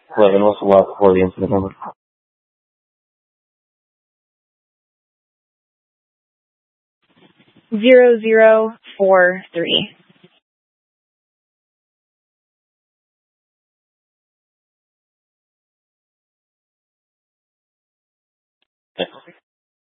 11 was the last before the incident number. 0043.